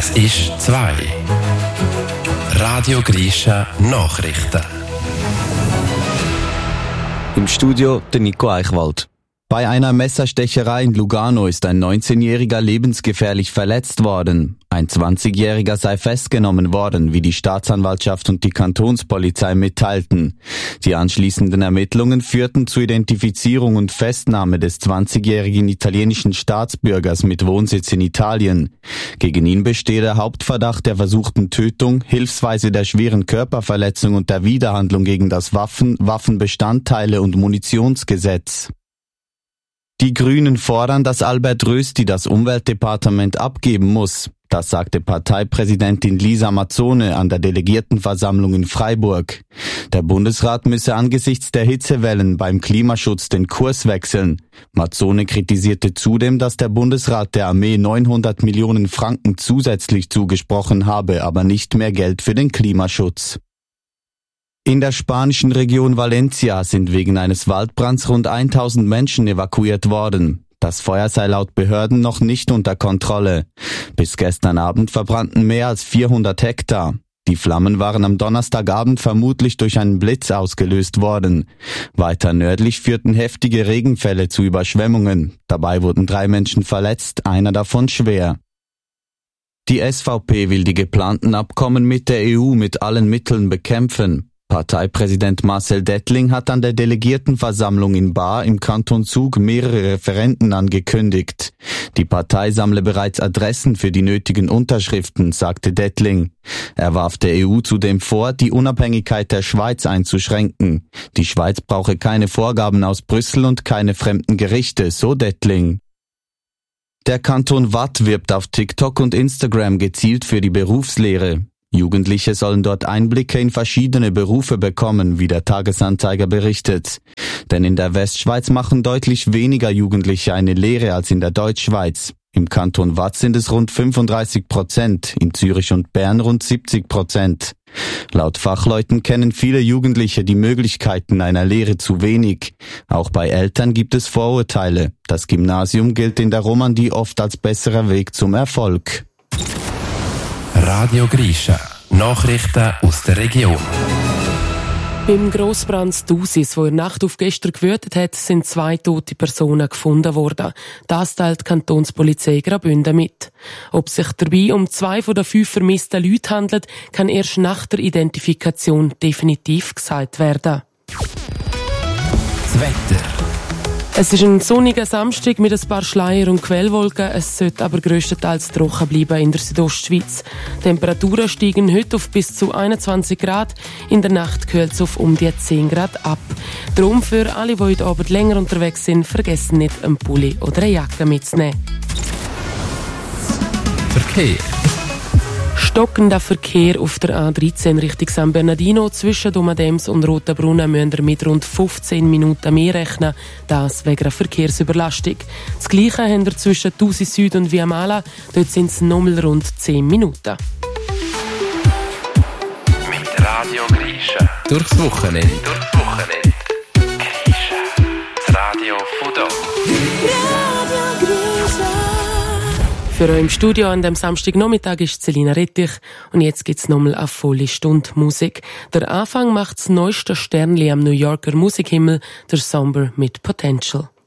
Es ist 2. Radio Grisha Nachrichten. Im Studio der Nico Eichwald. Bei einer Messerstecherei in Lugano ist ein 19-Jähriger lebensgefährlich verletzt worden. Ein 20-Jähriger sei festgenommen worden, wie die Staatsanwaltschaft und die Kantonspolizei mitteilten. Die anschließenden Ermittlungen führten zur Identifizierung und Festnahme des 20-jährigen italienischen Staatsbürgers mit Wohnsitz in Italien. Gegen ihn bestehe der Hauptverdacht der versuchten Tötung, hilfsweise der schweren Körperverletzung und der Widerhandlung gegen das Waffenbestandteile und Munitionsgesetz. Die Grünen fordern, dass Albert Rösti das Umweltdepartement abgeben muss. Das sagte Parteipräsidentin Lisa Mazzone an der Delegiertenversammlung in Freiburg. Der Bundesrat müsse angesichts der Hitzewellen beim Klimaschutz den Kurs wechseln. Mazzone kritisierte zudem, dass der Bundesrat der Armee 900 Millionen Franken zusätzlich zugesprochen habe, aber nicht mehr Geld für den Klimaschutz. In der spanischen Region Valencia sind wegen eines Waldbrands rund 1000 Menschen evakuiert worden. Das Feuer sei laut Behörden noch nicht unter Kontrolle. Bis gestern Abend verbrannten mehr als 400 Hektar. Die Flammen waren am Donnerstagabend vermutlich durch einen Blitz ausgelöst worden. Weiter nördlich führten heftige Regenfälle zu Überschwemmungen. Dabei wurden 3 Menschen verletzt, einer davon schwer. Die SVP will die geplanten Abkommen mit der EU mit allen Mitteln bekämpfen. Parteipräsident Marcel Dettling hat an der Delegiertenversammlung in Baar im Kanton Zug mehrere Referenden angekündigt. Die Partei sammle bereits Adressen für die nötigen Unterschriften, sagte Dettling. Er warf der EU zudem vor, die Unabhängigkeit der Schweiz einzuschränken. Die Schweiz brauche keine Vorgaben aus Brüssel und keine fremden Gerichte, so Dettling. Der Kanton Waadt wirbt auf TikTok und Instagram gezielt für die Berufslehre. Jugendliche sollen dort Einblicke in verschiedene Berufe bekommen, wie der Tagesanzeiger berichtet. Denn in der Westschweiz machen deutlich weniger Jugendliche eine Lehre als in der Deutschschweiz. Im Kanton Waadt sind es rund 35%, in Zürich und Bern rund 70%. Laut Fachleuten kennen viele Jugendliche die Möglichkeiten einer Lehre zu wenig. Auch bei Eltern gibt es Vorurteile. Das Gymnasium gilt in der Romandie oft als besserer Weg zum Erfolg. Radio Grisha Nachrichten aus der Region. Beim Grossbrand Thusis, der in der Nacht auf gestern gewütet hat, sind 2 tote Personen gefunden worden. Das teilt die Kantonspolizei Graubünden mit. Ob sich dabei um 2 von den 5 vermissten Leuten handelt, kann erst nach der Identifikation definitiv gesagt werden. Das Wetter. Es ist ein sonniger Samstag mit ein paar Schleier und Quellwolken. Es sollte aber grösstenteils trocken bleiben in der Südostschweiz. Temperaturen steigen heute auf bis zu 21 Grad. In der Nacht kühlt es auf um die 10 Grad ab. Darum für alle, die heute Abend länger unterwegs sind, vergessen nicht, einen Pulli oder eine Jacke mitzunehmen. Verkehr. Stockender Verkehr auf der A13 Richtung San Bernardino zwischen Domadems und Rotenbrunnen müsst ihr mit rund 15 Minuten mehr rechnen, das wegen einer Verkehrsüberlastung. Das Gleiche haben wir zwischen Thusis Süd und Viamala, dort sind es nochmal rund 10 Minuten. Mit Radio Grisha. Durchs Wochenende. Grisha. Das Radio von da. Für euch im Studio an dem Samstagnachmittag ist Selina Rettich und jetzt gibt's nochmal eine volle Stunde Musik. Der Anfang macht das neueste Sternli am New Yorker Musikhimmel, der Somber mit Potential.